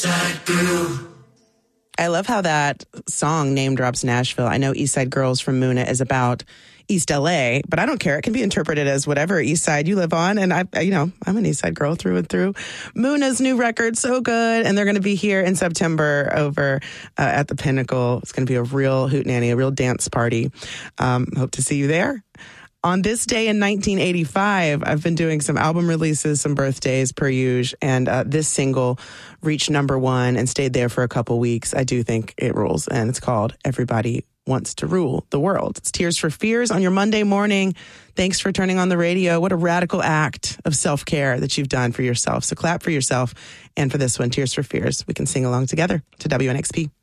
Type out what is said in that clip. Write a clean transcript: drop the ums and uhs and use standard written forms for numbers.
I love how that song name drops Nashville. I know East Side Girls from Muna is about East LA, but I don't care. It can be interpreted as whatever East Side you live on. And I'm an East Side girl through and through. Muna's new record, so good. And they're going to be here in September over at the Pinnacle. It's going to be a real hootenanny, a real dance party. Hope to see you there. On this day in 1985, I've been doing some album releases, some birthdays per usual, and this single reached #1 and stayed there for a couple weeks. I do think it rules, and it's called Everybody Wants to Rule the World. It's Tears for Fears on your Monday morning. Thanks for turning on the radio. What a radical act of self-care that you've done for yourself. So clap for yourself. And for this one, Tears for Fears, we can sing along together to WNXP.